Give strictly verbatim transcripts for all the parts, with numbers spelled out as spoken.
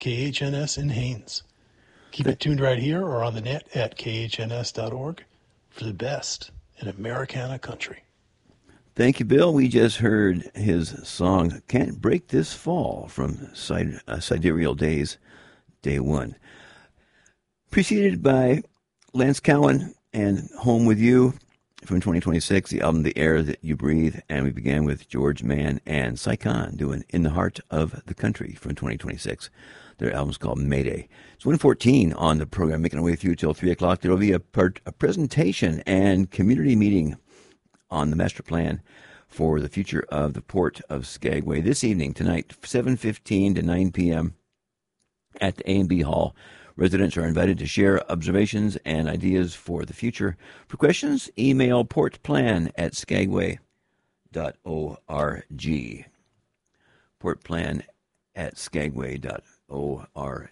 K H N S in Haines. Keep it tuned right here or on the net at K H N S dot org for the best in Americana country. Thank you, Bill. We just heard his song, Can't Break This Fall, from Sid- uh, Sidereal Days, Day One. Preceded by Lance Cowan and Home With You from twenty twenty-six, the album The Air That You Breathe. And we began with George Mann and Cy Khan doing In the Heart of the Country from twenty twenty-six. Their album's called Mayday. It's one fourteen on the program, making our way through till three o'clock. There will be a, part, a presentation and community meeting on the master plan for the future of the Port of Skagway this evening, tonight, seven fifteen to nine p.m. at the A and B Hall. Residents are invited to share observations and ideas for the future. For questions, email portplan at skagway dot org. Portplan at skagway dot org.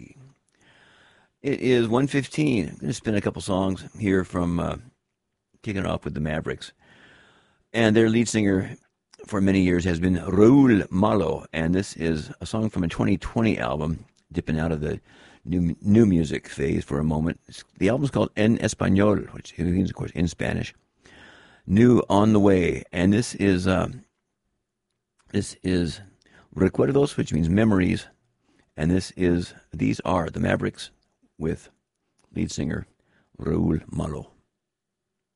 It is one fifteen. I'm going to spin a couple songs here from uh, kicking it off with the Mavericks. And their lead singer for many years has been Raul Malo. And this is a song from a twenty twenty album, dipping out of the new new music phase for a moment. The album's called En Español, which means, of course, in Spanish. New on the Way. And this is um, this is Recuerdos, which means memories. And this is, these are the Mavericks with lead singer Raul Malo.